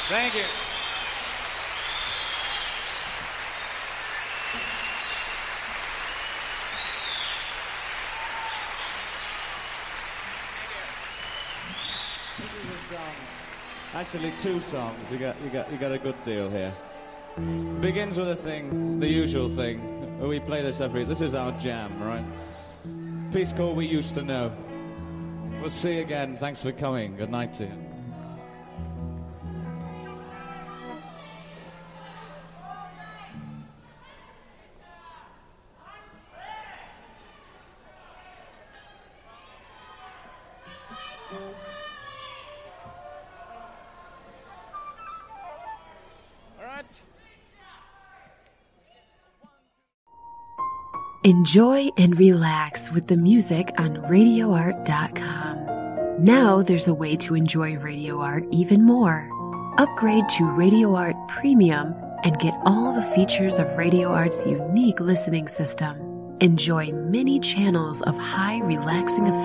Thank you. This is a song. Actually, two songs. You got a good deal here. Begins with a thing, the usual thing. We play this This is our jam, right? Piece called We Used to Know. We'll see you again. Thanks for coming. Good night to you. Enjoy and relax with the music on RadioArt.com. Now there's a way to enjoy Radio Art even more. Upgrade to Radio Art Premium and get all the features of Radio Art's unique listening system. Enjoy many channels of high relaxing effects